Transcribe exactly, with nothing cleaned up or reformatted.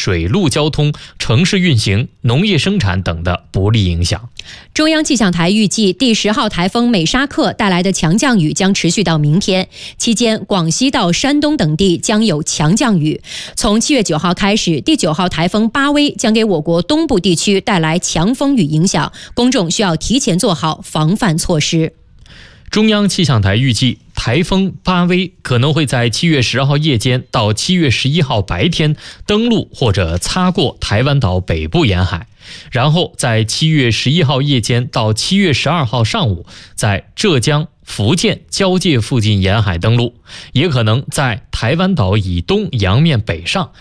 水陆交通、城市运行、农业生产等的不利影响。 中央气象台预计，第十号台风美沙克带来的强降雨将持续到明天，期间广西到山东等地将有强降雨。从七月九号开始，第九号台风巴威将给我国东部地区带来强风雨影响，公众需要提前做好防范措施。 中央气象台预计，台风巴威可能会在七月十号夜间到七月十一号白天登陆或者擦过台湾岛北部沿海，然后在七月十一号夜间到七月十二号上午在浙江、福建交界附近沿海登陆，也可能在台湾岛以东洋面北上，